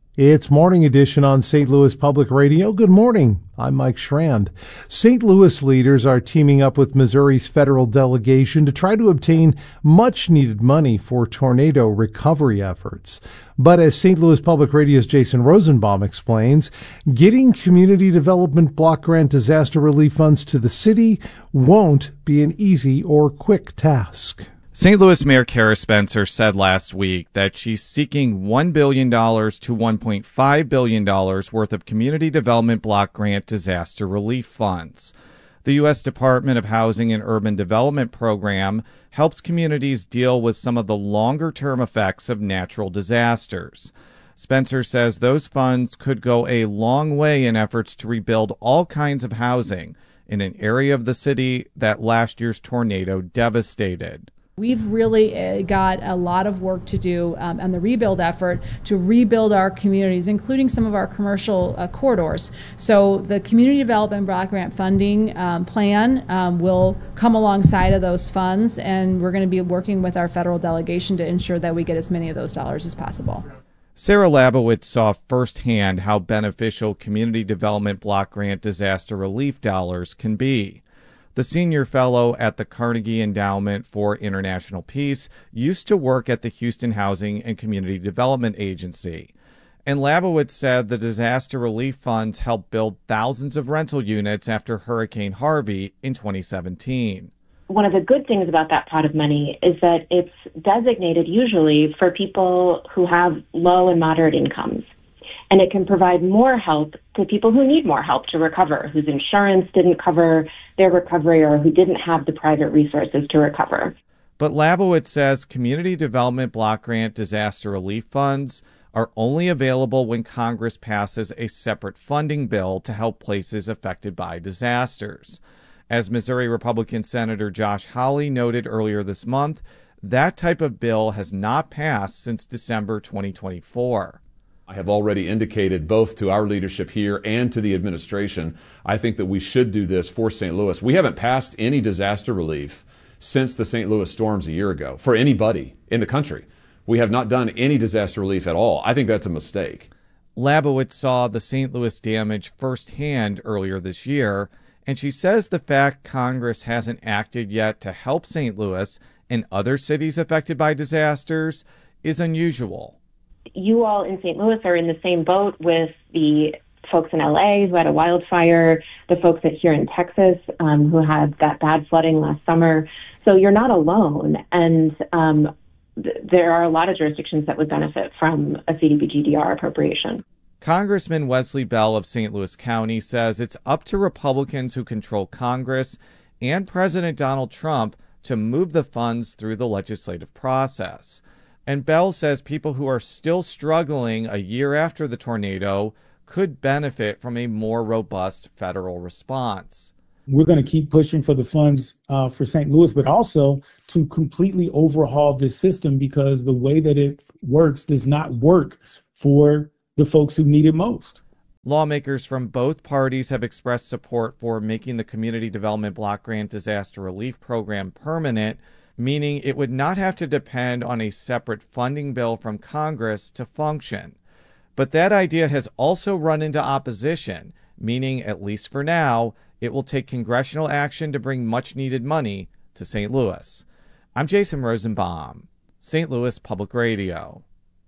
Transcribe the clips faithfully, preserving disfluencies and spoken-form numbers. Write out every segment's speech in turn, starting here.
It's Morning Edition on Saint Louis Public Radio. Good morning. I'm Mike Schrand. Saint Louis leaders are teaming up with Missouri's federal delegation to try to obtain much-needed money for tornado recovery efforts. But as Saint Louis Public Radio's Jason Rosenbaum explains, getting Community Development Block Grant disaster relief funds to the city won't be an easy or quick task. Saint Louis Mayor Kara Spencer said last week that she's seeking one billion dollars to one point five billion dollars worth of Community Development Block Grant disaster relief funds. The U S Department of Housing and Urban Development program helps communities deal with some of the longer-term effects of natural disasters. Spencer says those funds could go a long way in efforts to rebuild all kinds of housing in an area of the city that last year's tornado devastated. We've really got a lot of work to do um, on the rebuild effort to rebuild our communities, including some of our commercial uh, corridors. So the Community Development Block Grant funding um, plan um, will come alongside of those funds, and we're going to be working with our federal delegation to ensure that we get as many of those dollars as possible. Sarah Labowitz saw firsthand how beneficial Community Development Block Grant disaster relief dollars can be. The senior fellow at the Carnegie Endowment for International Peace used to work at the Houston Housing and Community Development Agency. And Labowitz said the disaster relief funds helped build thousands of rental units after Hurricane Harvey in twenty seventeen. One of the good things about that pot of money is that it's designated usually for people who have low and moderate incomes. And it can provide more help to people who need more help to recover, whose insurance didn't cover their recovery or who didn't have the private resources to recover. But Labowitz says Community Development Block Grant disaster relief funds are only available when Congress passes a separate funding bill to help places affected by disasters. As Missouri Republican Senator Josh Hawley noted earlier this month, that type of bill has not passed since December twenty twenty-four. I have already indicated both to our leadership here and to the administration, I think that we should do this for Saint Louis. We haven't passed any disaster relief since the Saint Louis storms a year ago for anybody in the country. We have not done any disaster relief at all. I think that's a mistake. Labowitz saw the Saint Louis damage firsthand earlier this year, and she says the fact Congress hasn't acted yet to help Saint Louis and other cities affected by disasters is unusual. You all in Saint Louis are in the same boat with the folks in L A who had a wildfire, the folks that here in Texas um, who had that bad flooding last summer. So you're not alone. And um, th- there are a lot of jurisdictions that would benefit from a C D B G D R appropriation. Congressman Wesley Bell of Saint Louis County says it's up to Republicans who control Congress and President Donald Trump to move the funds through the legislative process. And Bell says people who are still struggling a year after the tornado could benefit from a more robust federal response. We're going to keep pushing for the funds uh, for Saint Louis, but also to completely overhaul this system because the way that it works does not work for the folks who need it most. Lawmakers from both parties have expressed support for making the Community Development Block Grant Disaster Relief Program permanent, meaning it would not have to depend on a separate funding bill from Congress to function. But that idea has also run into opposition, meaning, at least for now, it will take congressional action to bring much-needed money to Saint Louis. I'm Jason Rosenbaum, Saint Louis Public Radio.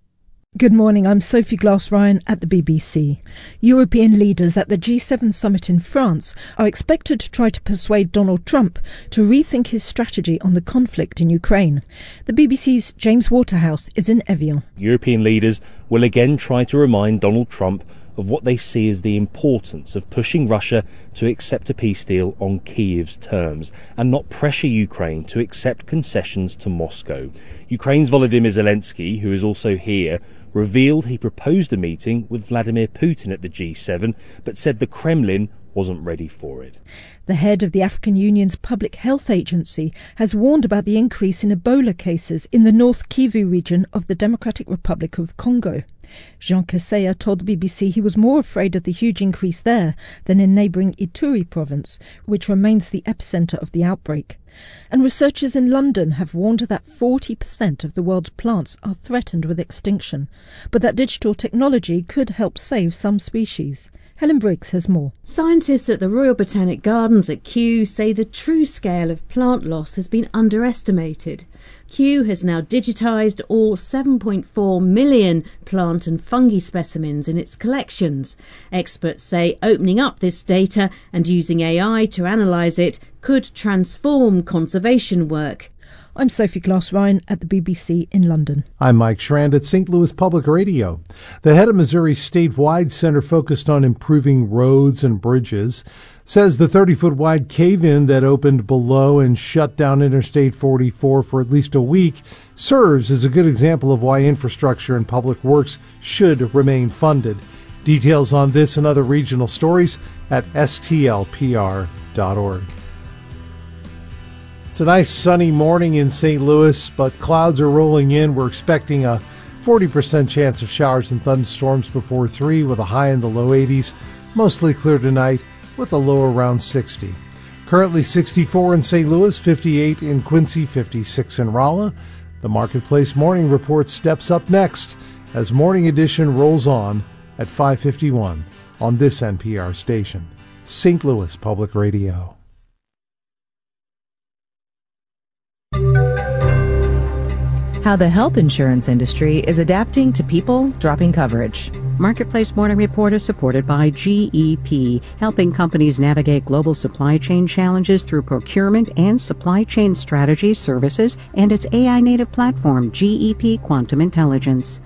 Good morning, I'm Sophie Glass-Ryan at the B B C. European leaders at the G seven summit in France are expected to try to persuade Donald Trump to rethink his strategy on the conflict in Ukraine. The B B C's James Waterhouse is in Evian. European leaders will again try to remind Donald Trump of what they see as the importance of pushing Russia to accept a peace deal on Kyiv's terms and not pressure Ukraine to accept concessions to Moscow. Ukraine's Volodymyr Zelensky, who is also here, revealed he proposed a meeting with Vladimir Putin at the G seven, but said the Kremlin wasn't ready for it. The head of the African Union's Public Health Agency has warned about the increase in Ebola cases in the North Kivu region of the Democratic Republic of Congo. Jean Kaseya told the B B C he was more afraid of the huge increase there than in neighbouring Ituri province, which remains the epicentre of the outbreak. And researchers in London have warned that forty percent of the world's plants are threatened with extinction, but that digital technology could help save some species. Helen Briggs has more. Scientists at the Royal Botanic Gardens at Kew say the true scale of plant loss has been underestimated. Kew has now digitised all seven point four million plant and fungi specimens in its collections. Experts say opening up this data and using A I to analyse it could transform conservation work. I'm Sophie Glass-Ryan at the B B C in London. I'm Mike Schrand at Saint Louis Public Radio. The head of Missouri's statewide center focused on improving roads and bridges says the thirty-foot wide cave-in that opened below and shut down Interstate forty-four for at least a week serves as a good example of why infrastructure and public works should remain funded. Details on this and other regional stories at S T L P R dot org. It's a nice sunny morning in Saint Louis, but clouds are rolling in. We're expecting a forty percent chance of showers and thunderstorms before three with a high in the low eighties. Mostly clear tonight with a low around sixty. Currently sixty-four in Saint Louis, fifty-eight in Quincy, fifty-six in Rolla. The Marketplace Morning Report steps up next as Morning Edition rolls on at five fifty-one on this N P R station, Saint Louis Public Radio. How the health insurance industry is adapting to people dropping coverage. Marketplace Morning Report is supported by G E P, helping companies navigate global supply chain challenges through procurement and supply chain strategy services and its A I-native platform, G E P Quantum Intelligence.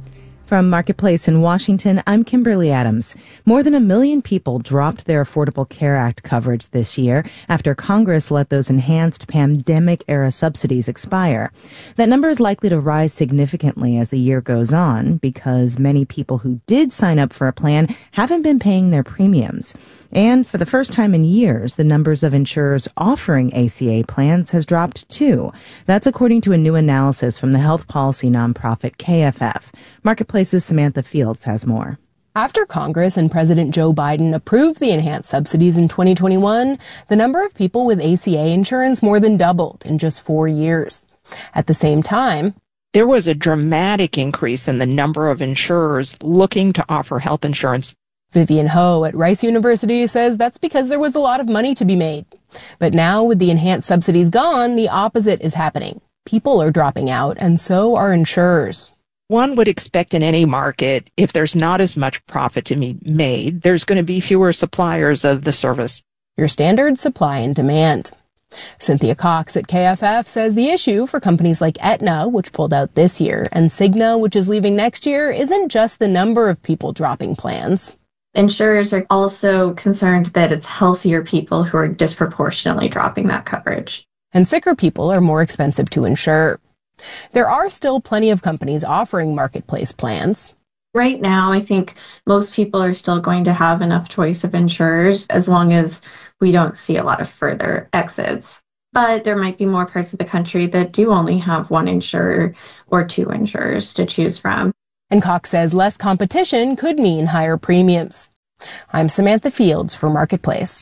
From Marketplace in Washington, I'm Kimberly Adams. More than a million people dropped their Affordable Care Act coverage this year after Congress let those enhanced pandemic-era subsidies expire. That number is likely to rise significantly as the year goes on because many people who did sign up for a plan haven't been paying their premiums. And for the first time in years, the numbers of insurers offering A C A plans has dropped too. That's according to a new analysis from the health policy nonprofit K F F. Marketplace's Samantha Fields has more. After Congress and President Joe Biden approved the enhanced subsidies in twenty twenty-one, the number of people with A C A insurance more than doubled in just four years. At the same time, there was a dramatic increase in the number of insurers looking to offer health insurance. Vivian Ho at Rice University says that's because there was a lot of money to be made. But now with the enhanced subsidies gone, the opposite is happening. People are dropping out, and so are insurers. One would expect in any market, if there's not as much profit to be made, there's going to be fewer suppliers of the service. Your standard supply and demand. Cynthia Cox at K F F says the issue for companies like Aetna, which pulled out this year, and Cigna, which is leaving next year, isn't just the number of people dropping plans. Insurers are also concerned that it's healthier people who are disproportionately dropping that coverage. And sicker people are more expensive to insure. There are still plenty of companies offering marketplace plans. Right now, I think most people are still going to have enough choice of insurers as long as we don't see a lot of further exits. But there might be more parts of the country that do only have one insurer or two insurers to choose from. And Cox says less competition could mean higher premiums. I'm Samantha Fields for Marketplace.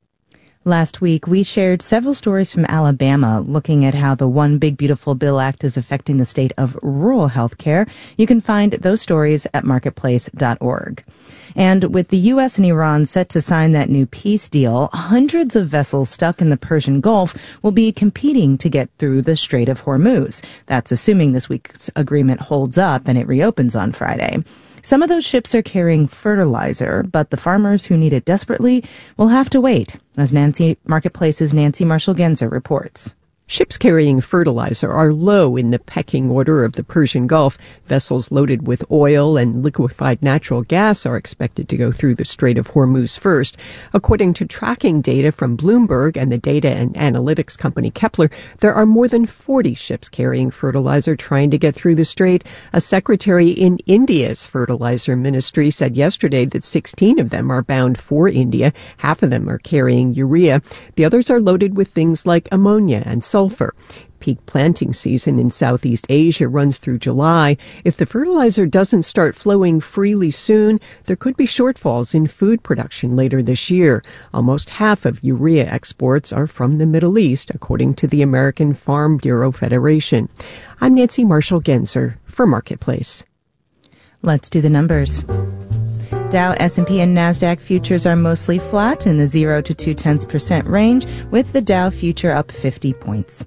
Last week, we shared several stories from Alabama looking at how the One Big Beautiful Bill Act is affecting the state of rural health care. You can find those stories at marketplace dot org. And with the U S and Iran set to sign that new peace deal, hundreds of vessels stuck in the Persian Gulf will be competing to get through the Strait of Hormuz. That's assuming this week's agreement holds up and it reopens on Friday. Some of those ships are carrying fertilizer, but the farmers who need it desperately will have to wait, as Nancy Marketplace's Nancy Marshall-Genzer reports. Ships carrying fertilizer are low in the pecking order of the Persian Gulf. Vessels loaded with oil and liquefied natural gas are expected to go through the Strait of Hormuz first. According to tracking data from Bloomberg and the data and analytics company Kepler, there are more than forty ships carrying fertilizer trying to get through the strait. A secretary in India's fertilizer ministry said yesterday that sixteen of them are bound for India. Half of them are carrying urea. The others are loaded with things like ammonia and sulfur. Peak planting season in Southeast Asia runs through July. If the fertilizer doesn't start flowing freely soon, there could be shortfalls in food production later this year. Almost half of urea exports are from the Middle East, according to the American Farm Bureau Federation. I'm Nancy Marshall-Genzer for Marketplace. Let's do the numbers. Dow, S and P, and NASDAQ futures are mostly flat in the zero to two tenths percent range, with the Dow future up fifty points.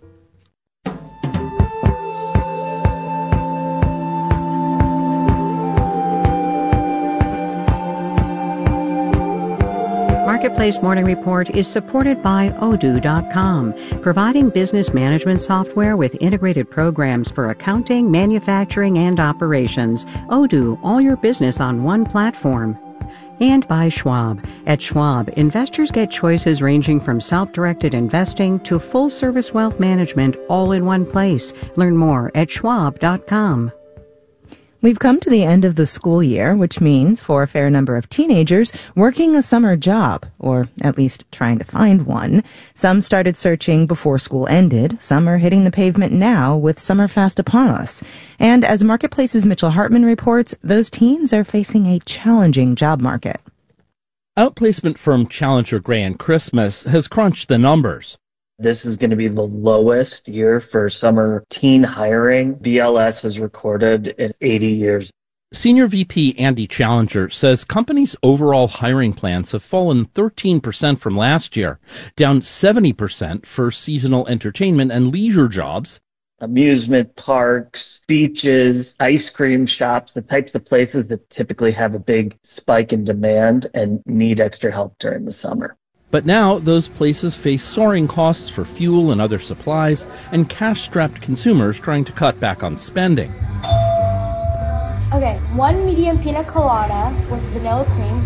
Marketplace Morning Report is supported by Odoo dot com, providing business management software with integrated programs for accounting, manufacturing, and operations. Odoo, all your business on one platform. And by Schwab. At Schwab, investors get choices ranging from self-directed investing to full-service wealth management all in one place. Learn more at Schwab dot com. We've come to the end of the school year, which means for a fair number of teenagers working a summer job, or at least trying to find one. Some started searching before school ended. Some are hitting the pavement now with summer fast upon us. And as Marketplace's Mitchell Hartman reports, those teens are facing a challenging job market. Outplacement firm Challenger Gray and Christmas has crunched the numbers. This is going to be the lowest year for summer teen hiring B L S has recorded in eighty years. Senior V P Andy Challenger says companies' overall hiring plans have fallen thirteen percent from last year, down seventy percent for seasonal entertainment and leisure jobs. Amusement parks, beaches, ice cream shops, the types of places that typically have a big spike in demand and need extra help during the summer. But now those places face soaring costs for fuel and other supplies and cash-strapped consumers trying to cut back on spending. Okay, one medium pina colada with vanilla cream.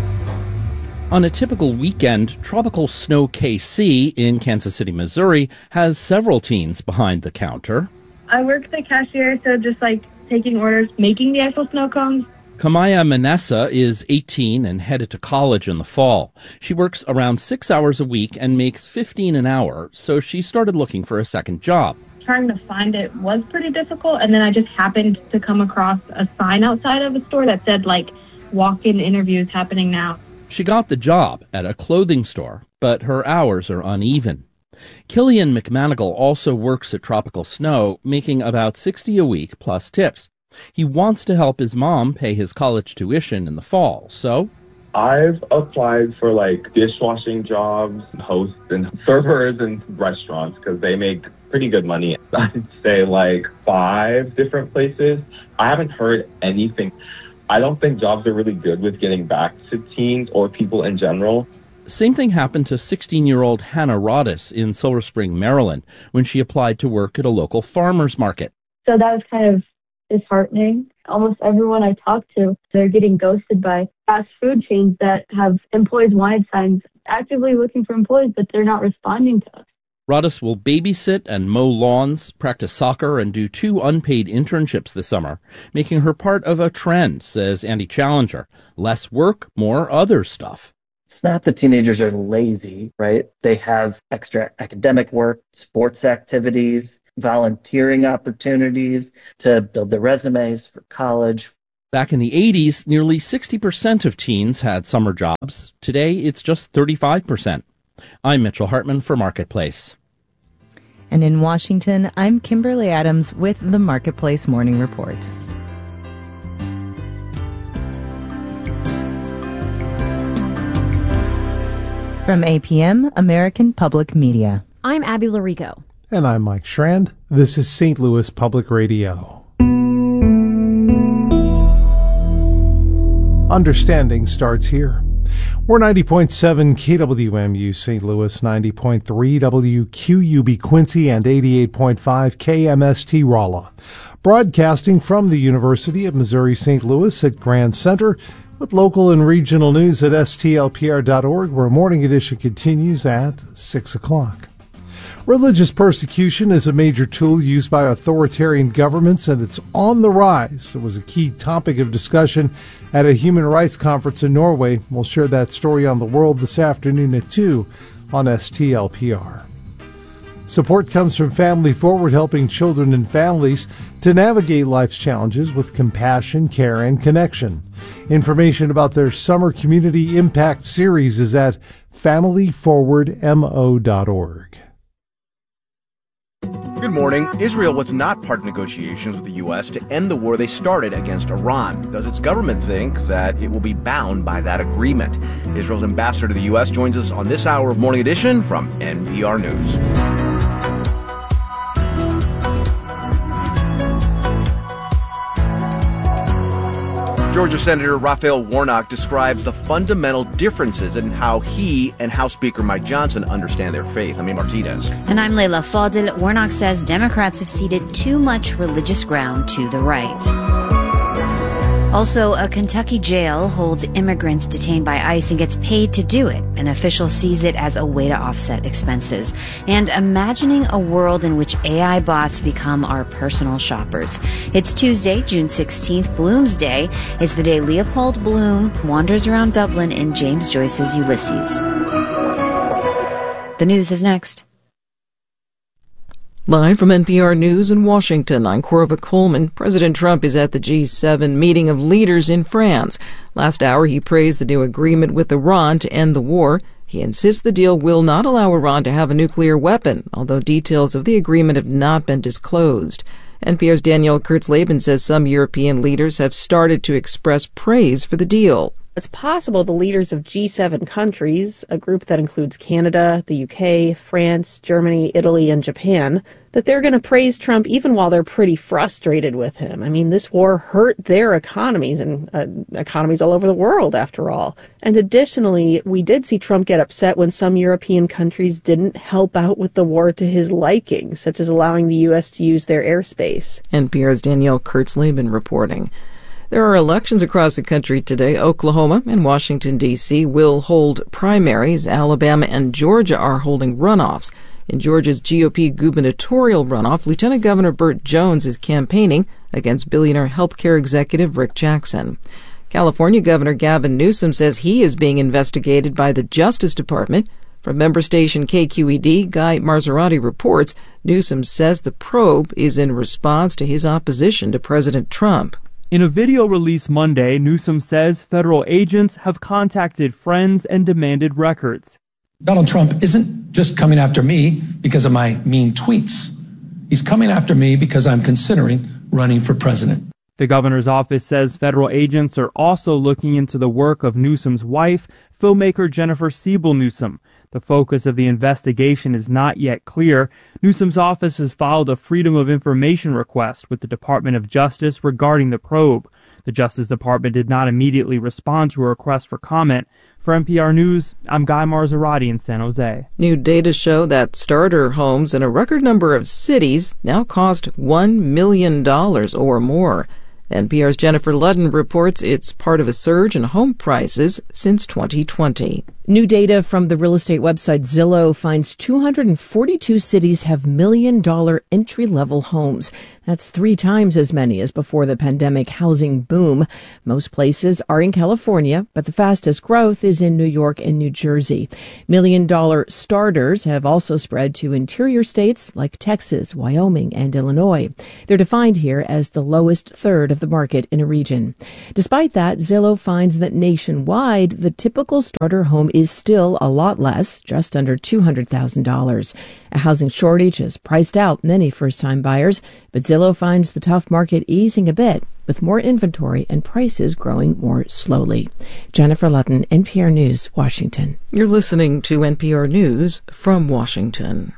On a typical weekend, Tropical Snow K C in Kansas City, Missouri has several teens behind the counter. I work the cashier, so just like taking orders, making the actual snow cones. Kamaya Manessa is eighteen and headed to college in the fall. She works around six hours a week and makes fifteen an hour, so she started looking for a second job. Trying to find it was pretty difficult, and then I just happened to come across a sign outside of a store that said, like, walk-in interviews happening now. She got the job at a clothing store, but her hours are uneven. Killian McManigal also works at Tropical Snow, making about sixty a week plus tips. He wants to help his mom pay his college tuition in the fall, so I've applied for like dishwashing jobs, hosts and servers in restaurants because they make pretty good money. I'd say like five different places. I haven't heard anything. I don't think jobs are really good with getting back to teens or people in general. Same thing happened to sixteen-year-old Hannah Rodis in Silver Spring, Maryland, when she applied to work at a local farmer's market. So that was kind of disheartening. Almost everyone I talk to, they're getting ghosted by fast food chains that have employees wanted signs actively looking for employees, but they're not responding to us. Rodis will babysit and mow lawns, practice soccer, and do two unpaid internships this summer, making her part of a trend, says Andy Challenger. Less work, more other stuff. It's not that teenagers are lazy, right? They have extra academic work, sports activities, volunteering opportunities to build their resumes for college. Back in the eighties, nearly sixty percent of teens had summer jobs. Today, it's just thirty-five percent. I'm Mitchell Hartman for Marketplace. And in Washington, I'm Kimberly Adams with the Marketplace Morning Report. From A P M, American Public Media. I'm Abby Larico. And I'm Mike Schrand. This is Saint Louis Public Radio. Understanding starts here. We're ninety point seven K W M U Saint Louis, ninety point three W Q U B Quincy, and eighty-eight point five K M S T Rolla. Broadcasting from the University of Missouri-Saint Louis at Grand Center, with local and regional news at S T L P R dot org, where Morning Edition continues at six o'clock. Religious persecution is a major tool used by authoritarian governments, and it's on the rise. It was a key topic of discussion at a human rights conference in Norway. We'll share that story on The World this afternoon at two on S T L P R. Support comes from Family Forward, helping children and families to navigate life's challenges with compassion, care, and connection. Information about their Summer Community Impact Series is at family forward mo dot org. Good morning. Israel was not part of negotiations with the U S to end the war they started against Iran. Does its government think that it will be bound by that agreement? Israel's ambassador to the U S joins us on this hour of Morning Edition from N P R News. Georgia Senator Raphael Warnock describes the fundamental differences in how he and House Speaker Mike Johnson understand their faith. I'm Amy Martinez. And I'm Leila Fadel. Warnock says Democrats have ceded too much religious ground to the right. Also, a Kentucky jail holds immigrants detained by ICE and gets paid to do it. An official sees it as a way to offset expenses. And imagining a world in which A I bots become our personal shoppers. It's Tuesday, June sixteenth, Bloom's Day. It's the day Leopold Bloom wanders around Dublin in James Joyce's Ulysses. The news is next. Live from N P R News in Washington, I'm Corva Coleman. President Trump is at the G seven meeting of leaders in France. Last hour, he praised the new agreement with Iran to end the war. He insists the deal will not allow Iran to have a nuclear weapon, although details of the agreement have not been disclosed. N P R's Danielle Kurtzleben says some European leaders have started to express praise for the deal. It's possible the leaders of G seven countries, a group that includes Canada, the U K, France, Germany, Italy, and Japan, that they're going to praise Trump even while they're pretty frustrated with him. I mean, this war hurt their economies and uh, economies all over the world, after all. And additionally, we did see Trump get upset when some European countries didn't help out with the war to his liking, such as allowing the U S to use their airspace. N P R's Danielle Kurtzleben reporting. There are elections across the country today. Oklahoma and Washington, D C will hold primaries. Alabama and Georgia are holding runoffs. In Georgia's G O P gubernatorial runoff, Lieutenant Governor Burt Jones is campaigning against billionaire healthcare executive Rick Jackson. California Governor Gavin Newsom says he is being investigated by the Justice Department. From member station K Q E D, Guy Marzorati reports Newsom says the probe is in response to his opposition to President Trump. In a video released Monday, Newsom says federal agents have contacted friends and demanded records. Donald Trump isn't just coming after me because of my mean tweets. He's coming after me because I'm considering running for president. The governor's office says federal agents are also looking into the work of Newsom's wife, filmmaker Jennifer Siebel Newsom. The focus of the investigation is not yet clear. Newsom's office has filed a Freedom of Information request with the Department of Justice regarding the probe. The Justice Department did not immediately respond to a request for comment. For N P R News, I'm Guy Marzorati in San Jose. New data show that starter homes in a record number of cities now cost one million dollars or more. N P R's Jennifer Ludden reports it's part of a surge in home prices since twenty twenty. New data from the real estate website Zillow finds two hundred forty-two cities have million-dollar entry-level homes. That's three times as many as before the pandemic housing boom. Most places are in California, but the fastest growth is in New York and New Jersey. Million-dollar starters have also spread to interior states like Texas, Wyoming, and Illinois. They're defined here as the lowest third of the market in a region. Despite that, Zillow finds that nationwide, the typical starter home is still a lot less, just under two hundred thousand dollars. A housing shortage has priced out many first-time buyers, but Zillow finds the tough market easing a bit, with more inventory and prices growing more slowly. Jennifer Ludden, N P R News, Washington. You're listening to N P R News from Washington.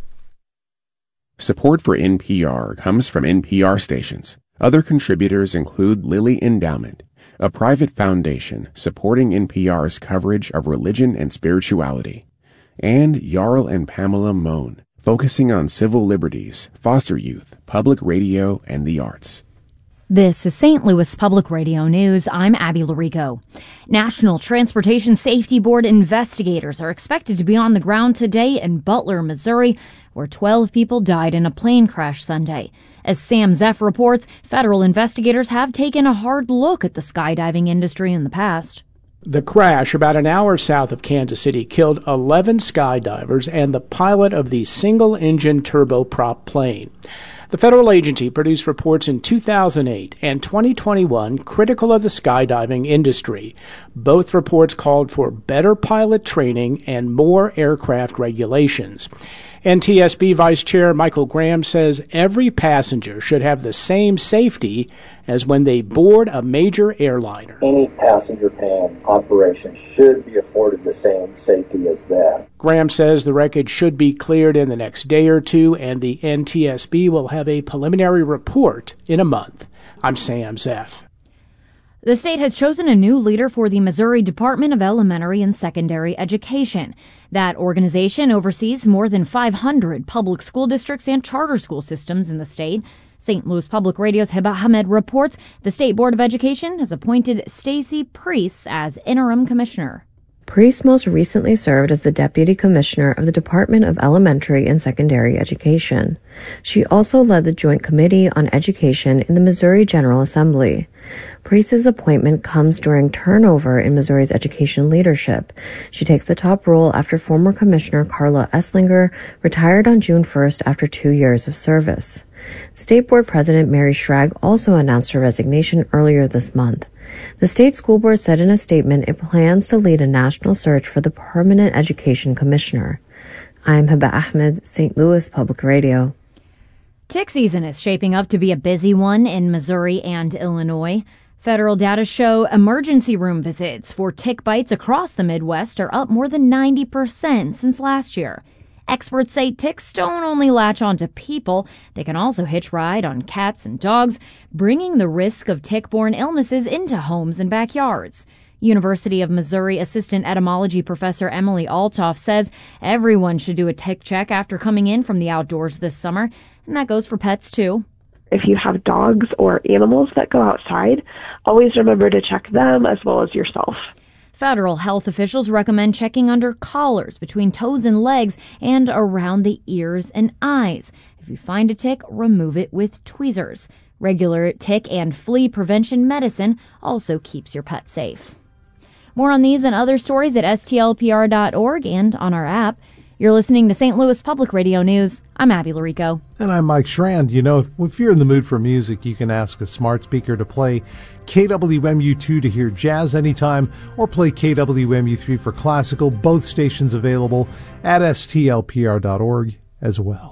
Support for N P R comes from N P R stations. Other contributors include Lilly Endowment, a private foundation supporting N P R's coverage of religion and spirituality. And Jarl and Pamela Mohn, focusing on civil liberties, foster youth, public radio, and the arts. This is Saint Louis Public Radio News. I'm Abby Larico. National Transportation Safety Board investigators are expected to be on the ground today in Butler, Missouri, where twelve people died in a plane crash Sunday. As Sam Zeff reports, federal investigators have taken a hard look at the skydiving industry in the past. The crash, about an hour south of Kansas City, killed eleven skydivers and the pilot of the single-engine turboprop plane. The federal agency produced reports in two thousand eight and twenty twenty-one critical of the skydiving industry. Both reports called for better pilot training and more aircraft regulations. N T S B Vice Chair Michael Graham says every passenger should have the same safety as when they board a major airliner. Any passenger plane operation should be afforded the same safety as that. Graham says the wreckage should be cleared in the next day or two, and the N T S B will have a preliminary report in a month. I'm Sam Zeff. The state has chosen a new leader for the Missouri Department of Elementary and Secondary Education. That organization oversees more than five hundred public school districts and charter school systems in the state. Saint Louis Public Radio's Heba Ahmed reports the State Board of Education has appointed Stacy Priest as interim commissioner. Priest most recently served as the Deputy Commissioner of the Department of Elementary and Secondary Education. She also led the Joint Committee on Education in the Missouri General Assembly. Priest's appointment comes during turnover in Missouri's education leadership. She takes the top role after former Commissioner Carla Esslinger retired on June first after two years of service. State Board President Mary Schrag also announced her resignation earlier this month. The state school board said in a statement it plans to lead a national search for the permanent education commissioner. I'm Heba Ahmed, Saint Louis Public Radio. Tick season is shaping up to be a busy one in Missouri and Illinois. Federal data show emergency room visits for tick bites across the Midwest are up more than ninety percent since last year. Experts say ticks don't only latch onto people, they can also hitch ride on cats and dogs, bringing the risk of tick-borne illnesses into homes and backyards. University of Missouri Assistant Etymology Professor Emily Altoff says everyone should do a tick check after coming in from the outdoors this summer, and that goes for pets too. If you have dogs or animals that go outside, always remember to check them as well as yourself. Federal health officials recommend checking under collars, between toes and legs, and around the ears and eyes. If you find a tick, remove it with tweezers. Regular tick and flea prevention medicine also keeps your pet safe. More on these and other stories at S T L P R dot org and on our app. You're listening to Saint Louis Public Radio News. I'm Abby Larico. And I'm Mike Schrand. You know, if you're in the mood for music, you can ask a smart speaker to play K W M U two to hear jazz anytime, or play K W M U three for classical. Both stations available at S T L P R dot org as well.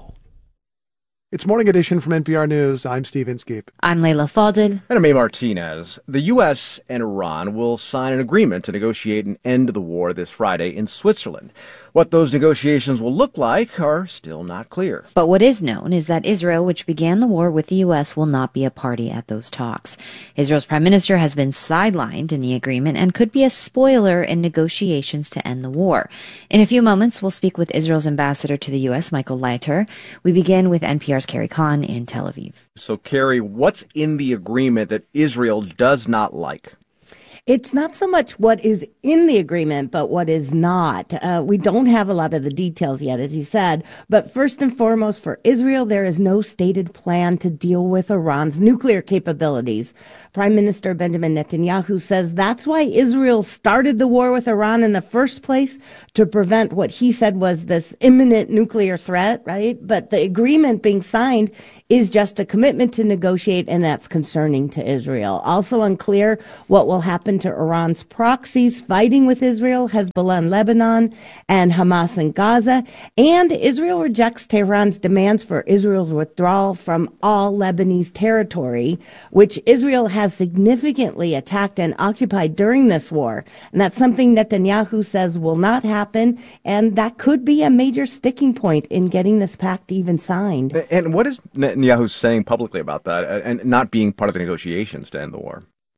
It's Morning Edition from N P R News. I'm Steve Inskeep. I'm Leila Fadel. And I'm A. Martinez. The U S and Iran will sign an agreement to negotiate an end to the war this Friday in Switzerland. What those negotiations will look like are still not clear. But what is known is that Israel, which began the war with the U S, will not be a party at those talks. Israel's prime minister has been sidelined in the agreement and could be a spoiler in negotiations to end the war. In a few moments, we'll speak with Israel's ambassador to the U S, Michael Leiter. We begin with N P R's Carrie Kahn in Tel Aviv. So, Carrie, what's in the agreement that Israel does not like? It's not so much what is in the agreement, but what is not. Uh, we don't have a lot of the details yet, as you said. But first and foremost, for Israel, there is no stated plan to deal with Iran's nuclear capabilities. Prime Minister Benjamin Netanyahu says that's why Israel started the war with Iran in the first place, to prevent what he said was this imminent nuclear threat, right? But the agreement being signed is just a commitment to negotiate, and that's concerning to Israel. Also unclear what will happen to Iran's proxies fighting with Israel, Hezbollah in Lebanon and Hamas in Gaza. And Israel rejects Tehran's demands for Israel's withdrawal from all Lebanese territory, which Israel has significantly attacked and occupied during this war. And that's something Netanyahu says will not happen, and that could be a major sticking point in getting this pact even signed. And what is Netanyahu saying publicly about that and not being part of the negotiations to end the war?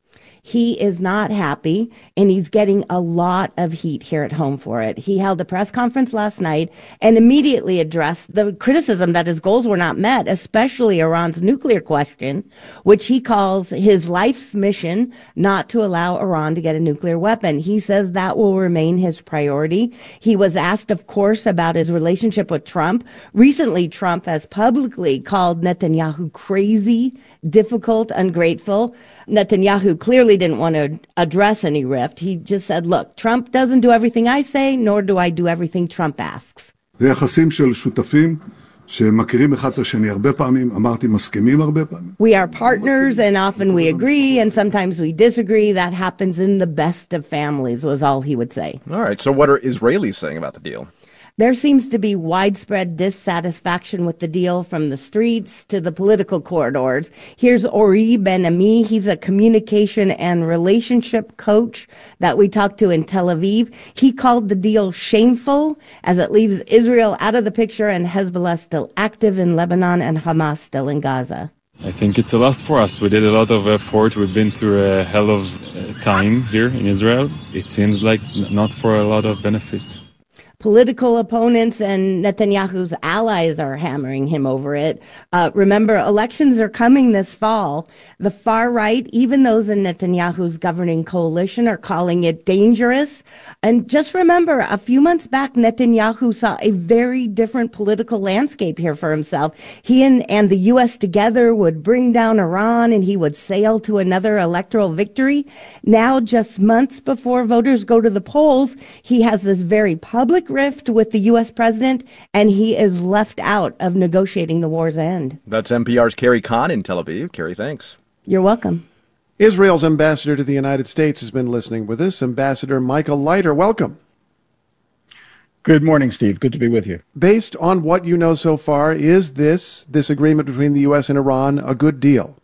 He is not happy, and he's getting a lot of heat here at home for it. He held a press conference last night and immediately addressed the criticism that his goals were not met, especially Iran's nuclear question, which he calls his life's mission not to allow Iran to get a nuclear weapon. He says that will remain his priority. He was asked, of course, about his relationship with Trump. Recently, Trump has publicly called Netanyahu crazy, difficult, ungrateful. Netanyahu clearly didn't want to address any rift. He just said, look, Trump doesn't do everything I say, nor do I do everything Trump asks. זה יחסים של שותפים שמכירים אחד את השני הרבה פעמים, אמרתי מסכימים הרבה פעמים. We are partners and often we agree and sometimes we disagree. That happens in the best of families, was all he would say. All right, so what are Israelis saying about the deal? There seems to be widespread dissatisfaction with the deal from the streets to the political corridors. Here's Ori Ben-Ami. He's a communication and relationship coach that we talked to in Tel Aviv. He called the deal shameful as it leaves Israel out of the picture and Hezbollah still active in Lebanon and Hamas still in Gaza. I think it's a loss for us. We did a lot of effort. We've been through a hell of a time here in Israel. It seems like not for a lot of benefit. Political opponents and Netanyahu's allies are hammering him over it. Uh, remember, elections are coming this fall. The far right, even those in Netanyahu's governing coalition, are calling it dangerous. And just remember, a few months back, Netanyahu saw a very different political landscape here for himself. He and, and the U S together would bring down Iran and he would sail to another electoral victory. Now, just months before voters go to the polls, he has this very public rift with the U S president, and he is left out of negotiating the war's end. That's N P R's Carrie Kahn in Tel Aviv. Carrie, thanks. You're welcome. Israel's ambassador to the United States has been listening with us. Ambassador Michael Leiter, welcome. Good morning, Steve. Good to be with you. Based on what you know so far, is this, this agreement between the U S and Iran a good deal?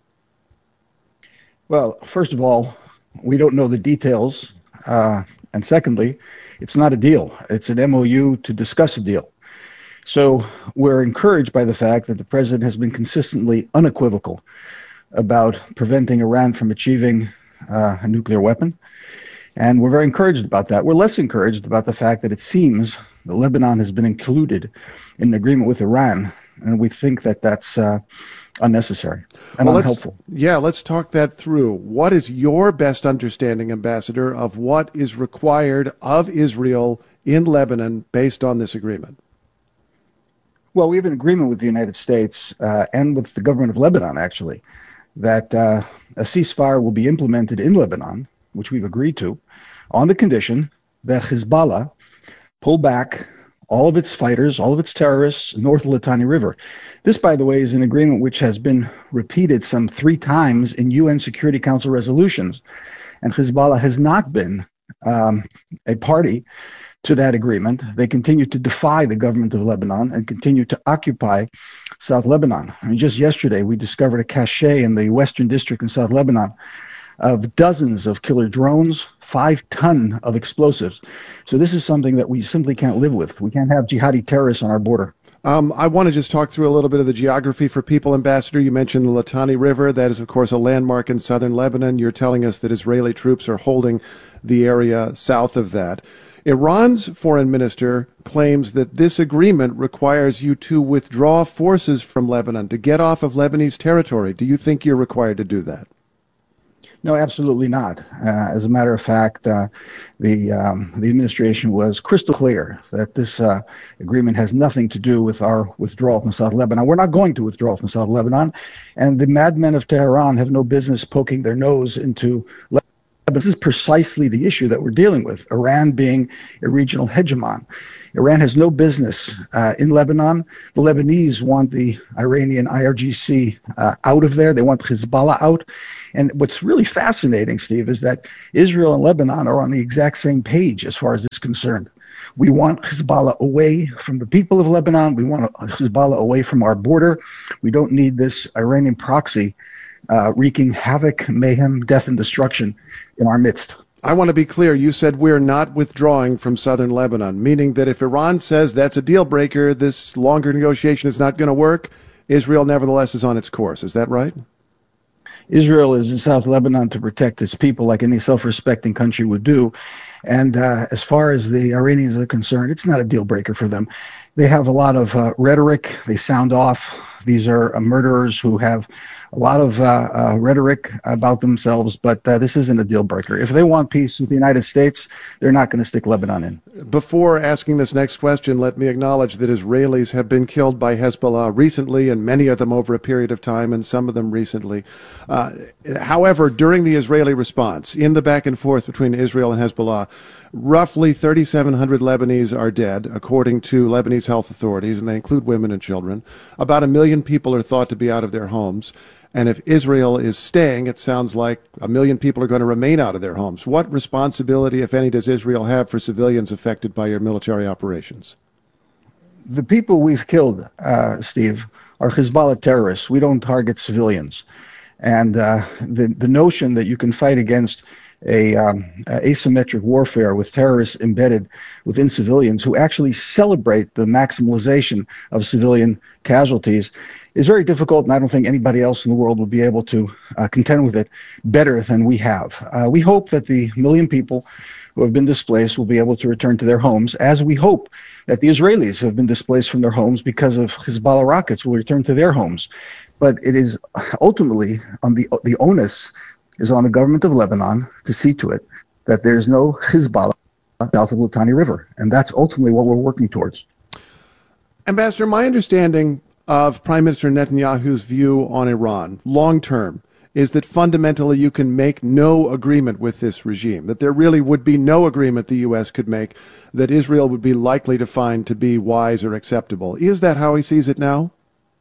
Well, first of all, we don't know the details. Uh, and secondly, it's not a deal. It's an M O U to discuss a deal. So we're encouraged by the fact that the president has been consistently unequivocal about preventing Iran from achieving uh, a nuclear weapon. And we're very encouraged about that. We're less encouraged about the fact that it seems that Lebanon has been included in an agreement with Iran. And we think that that's uh, unnecessary and well, unhelpful. Let's, yeah, let's talk that through. What is your best understanding, Ambassador, of what is required of Israel in Lebanon based on this agreement? Well, we have an agreement with the United States uh, and with the government of Lebanon, actually, that uh, a ceasefire will be implemented in Lebanon, which we've agreed to, on the condition that Hezbollah pull back all of its fighters, all of its terrorists north of the Litani River. This, by the way, is an agreement which has been repeated some three times in U N Security Council resolutions. And Hezbollah has not been um, a party to that agreement. They continue to defy the government of Lebanon and continue to occupy South Lebanon. I mean, just yesterday, we discovered a cache in the Western District in South Lebanon of dozens of killer drones, five ton of explosives. So this is something that we simply can't live with. We can't have jihadi terrorists on our border. Um, I want to just talk through a little bit of the geography for people, Ambassador. You mentioned the Litani River. That is, of course, a landmark in southern Lebanon. You're telling us that Israeli troops are holding the area south of that. Iran's foreign minister claims that this agreement requires you to withdraw forces from Lebanon, to get off of Lebanese territory. Do you think you're required to do that? No, absolutely not. Uh, as a matter of fact, uh, the um, the administration was crystal clear that this uh, agreement has nothing to do with our withdrawal from South Lebanon. We're not going to withdraw from South Lebanon, and the madmen of Tehran have no business poking their nose into Lebanon. This is precisely the issue that we're dealing with, Iran being a regional hegemon. Iran has no business uh, in Lebanon. The Lebanese want the Iranian I R G C uh, out of there. They want Hezbollah out. And what's really fascinating, Steve, is that Israel and Lebanon are on the exact same page as far as this is concerned. We want Hezbollah away from the people of Lebanon. We want Hezbollah away from our border. We don't need this Iranian proxy uh, wreaking havoc, mayhem, death, and destruction in our midst. I want to be clear. You said we're not withdrawing from southern Lebanon, meaning that if Iran says that's a deal breaker, this longer negotiation is not going to work, Israel nevertheless is on its course. Is that right? Israel is in South Lebanon to protect its people like any self-respecting country would do. And uh, as far as the Iranians are concerned, it's not a deal breaker for them. They have a lot of uh, rhetoric. They sound off. These are uh, murderers who have a lot of uh, uh, rhetoric about themselves, but uh, this isn't a deal breaker. If they want peace with the United States, they're not going to stick Lebanon in. Before asking this next question, let me acknowledge that Israelis have been killed by Hezbollah recently, and many of them over a period of time, and some of them recently. Uh, however, during the Israeli response, in the back and forth between Israel and Hezbollah, roughly thirty-seven hundred Lebanese are dead, according to Lebanese health authorities, and they include women and children. About a million people are thought to be out of their homes. And if Israel is staying, it sounds like a million people are going to remain out of their homes. What responsibility, if any, does Israel have for civilians affected by your military operations? The people we've killed, uh, Steve, are Hezbollah terrorists. We don't target civilians. And uh, the, the notion that you can fight against a um, asymmetric warfare with terrorists embedded within civilians who actually celebrate the maximalization of civilian casualties is very difficult, and I don't think anybody else in the world will be able to uh, contend with it better than we have. Uh, we hope that the million people who have been displaced will be able to return to their homes, as we hope that the Israelis who have been displaced from their homes because of Hezbollah rockets will return to their homes. But it is ultimately on the the onus is on the government of Lebanon to see to it that there's no Hezbollah south of Litani River. And that's ultimately what we're working towards. Ambassador, my understanding of Prime Minister Netanyahu's view on Iran, long term, is that fundamentally you can make no agreement with this regime, that there really would be no agreement the U S could make that Israel would be likely to find to be wise or acceptable. Is that how he sees it now?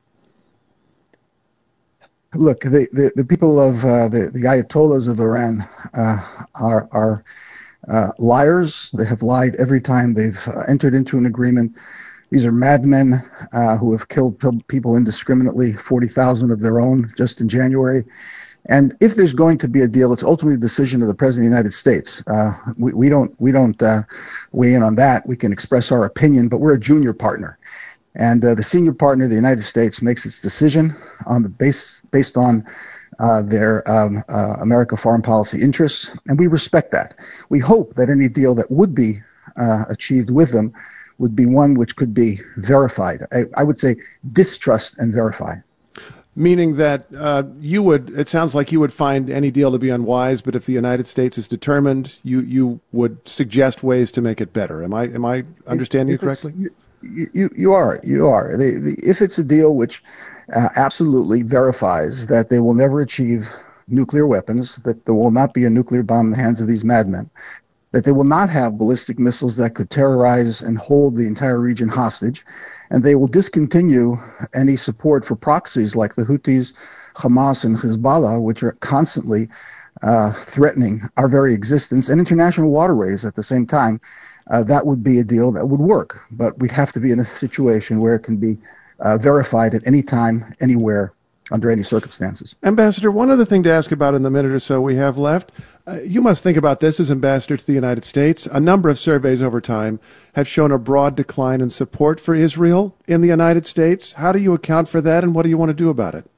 Look, the, the, the people of uh, the, the Ayatollahs of Iran uh, are, are uh, liars. They have lied every time they've uh, entered into an agreement. These are madmen uh, who have killed people indiscriminately, forty thousand of their own just in January. And if there's going to be a deal, it's ultimately the decision of the President of the United States. Uh, we, we don't, we don't uh, weigh in on that. We can express our opinion, but we're a junior partner. And uh, the senior partner, the United States, makes its decision on the base based on uh, their um, uh, America foreign policy interests, and we respect that. We hope that any deal that would be uh, achieved with them would be one which could be verified. I, I would say distrust and verify. Meaning that uh, you would, it sounds like you would find any deal to be unwise, but if the United States is determined, you, you would suggest ways to make it better. Am I am I understanding if, you if correctly? You, you, you are. You are. The, the, if it's a deal which uh, absolutely verifies that they will never achieve nuclear weapons, that there will not be a nuclear bomb in the hands of these madmen, that they will not have ballistic missiles that could terrorize and hold the entire region hostage, and they will discontinue any support for proxies like the Houthis, Hamas, and Hezbollah, which are constantly uh, threatening our very existence and international waterways at the same time, uh, that would be a deal that would work. But we'd have to be in a situation where it can be uh, verified at any time, anywhere, under any circumstances. Ambassador, one other thing to ask about in the minute or so we have left. Uh, you must think about this as ambassador to the United States. A number of surveys over time have shown a broad decline in support for Israel in the United States. How do you account for that, and what do you want to do about it?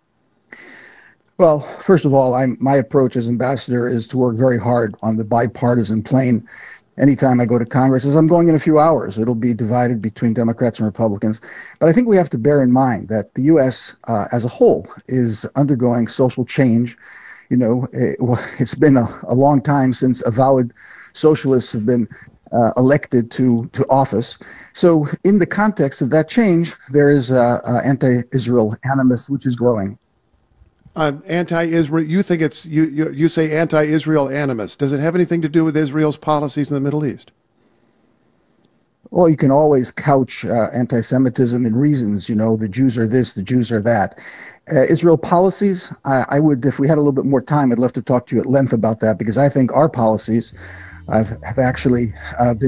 Well, first of all, I'm, my approach as ambassador is to work very hard on the bipartisan plane. Anytime I go to Congress, as I'm going in a few hours, it'll be divided between Democrats and Republicans. But I think we have to bear in mind that the U S uh, as a whole is undergoing social change. You know, it, it's been a, a long time since avowed socialists have been uh, elected to, to office. So in the context of that change, there is uh, uh, anti-Israel animus, which is growing. Um, anti-Israel, you think it's, you, you, you say anti-Israel animus. Does it have anything to do with Israel's policies in the Middle East? Well, you can always couch uh, anti-Semitism in reasons, you know, the Jews are this, the Jews are that. Uh, Israel policies, I, I would, if we had a little bit more time, I'd love to talk to you at length about that, because I think our policies uh, have actually uh, been